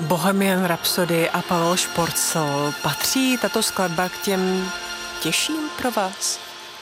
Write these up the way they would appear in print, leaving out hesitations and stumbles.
Bohemian Rhapsody a Pavel Šporcl. Patří tato skladba k těm těžším pro vás?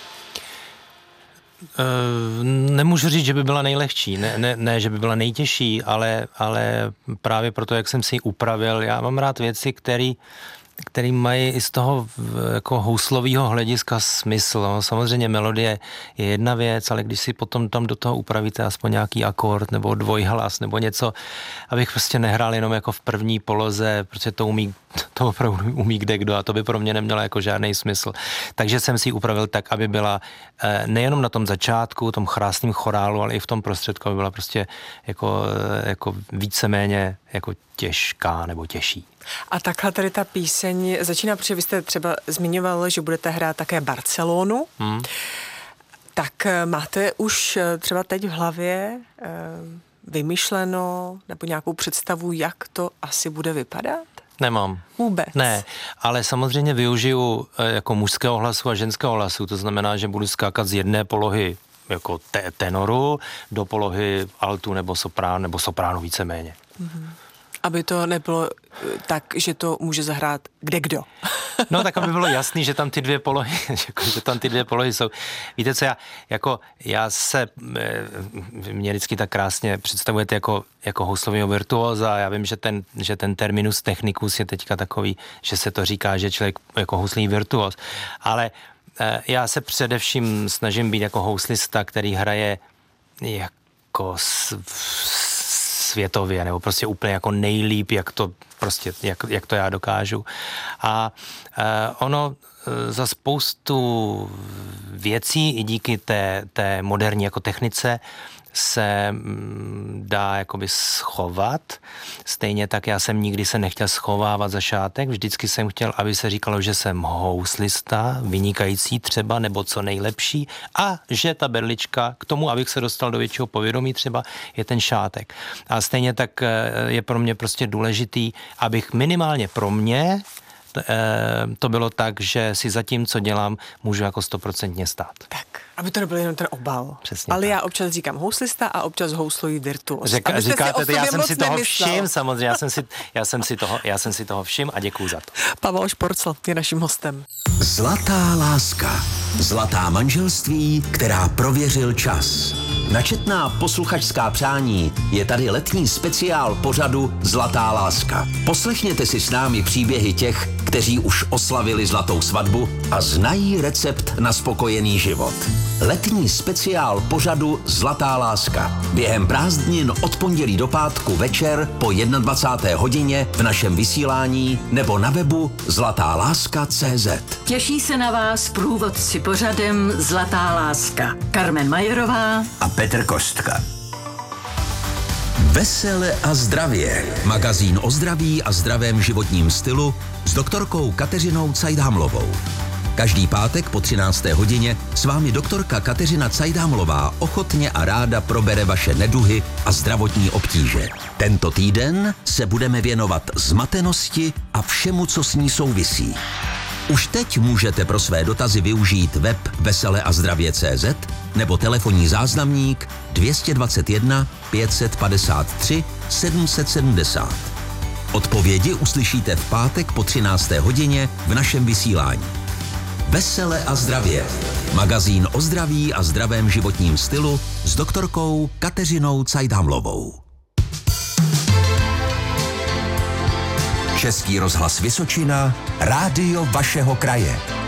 Nemůžu říct, že by byla nejlehčí, ne, že by byla nejtěžší, ale právě proto, jak jsem si ji upravil, já mám rád věci, který mají i z toho jako houslového hlediska smysl. No. Samozřejmě melodie je jedna věc, ale když si potom tam do toho upravíte aspoň nějaký akord nebo dvojhlas nebo něco, abych prostě nehrál jenom jako v první poloze, protože to opravdu umí kdekdo a to by pro mě nemělo jako žádný smysl. Takže jsem si ji upravil tak, aby byla nejenom na tom začátku, tom krásném chorálu, ale i v tom prostředku, aby byla prostě jako víceméně jako těžká nebo těžší. A takhle tady ta píseň začíná, protože vy jste třeba zmiňoval, že budete hrát také Barcelonu. Tak máte už třeba teď v hlavě vymyšleno nebo nějakou představu, jak to asi bude vypadat? Nemám. Vůbec? Ne, ale samozřejmě využiju jako mužského hlasu a ženského hlasu, to znamená, že budu skákat z jedné polohy jako tenoru do polohy altu nebo sopránu víceméně. Aby to nebylo tak, že to může zahrát kdekdo. No tak, aby bylo jasný, že tam ty dvě polohy jsou. Víte co, mě vždycky tak krásně představujete jako houslovýho virtuóza. Já vím, že ten terminus technicus je teďka takový, že se to říká, že člověk jako houslí virtuóz. Ale já se především snažím být jako houslista, který hraje jako světově, nebo prostě úplně jako nejlíp, jak to já dokážu. A ono za spoustu věcí i díky té moderní jako technice se dá jakoby schovat. Stejně tak já jsem nikdy se nechtěl schovávat za šátek, vždycky jsem chtěl, aby se říkalo, že jsem houslista, vynikající třeba, nebo co nejlepší, a že ta berlička k tomu, abych se dostal do většího povědomí třeba, je ten šátek. A stejně tak je pro mě prostě důležitý, abych minimálně pro mě to bylo tak, že si za tím, co dělám, můžu jako 100% stát. Tak, aby to nebyl jenom ten obal. Přesně ale tak. Já občas říkám houslista a občas housluji virtuos. Říkáte, já jsem si toho všim, samozřejmě, já jsem si toho všim a děkuju za to. Pavel Šporcl je naším hostem. Zlatá láska. Zlatá manželství, která prověřil čas. Na četná posluchačská přání je tady letní speciál pořadu Zlatá láska. Poslechněte si s námi příběhy těch, kteří už oslavili zlatou svatbu a znají recept na spokojený život. Letní speciál pořadu Zlatá láska. Během prázdnin od pondělí do pátku večer po 21. hodině v našem vysílání nebo na webu zlatáláska.cz. Těší se na vás průvodci pořadem Zlatá láska. Carmen Majerová a Petr Kostka. Vesele a zdravě. Magazín o zdraví a zdravém životním stylu s doktorkou Kateřinou Cajdámlovou. Každý pátek po 13. hodině s vámi doktorka Kateřina Cajdámlová ochotně a ráda probere vaše neduhy a zdravotní obtíže. Tento týden se budeme věnovat zmatenosti a všemu, co s ní souvisí. Už teď můžete pro své dotazy využít web veseleazdravě.cz nebo telefonní záznamník 221 553 770. Odpovědi uslyšíte v pátek po 13. hodině v našem vysílání. Vesele a zdravě. Magazín o zdraví a zdravém životním stylu s doktorkou Kateřinou Cajdámlovou. Český rozhlas Vysočina, rádio vašeho kraje.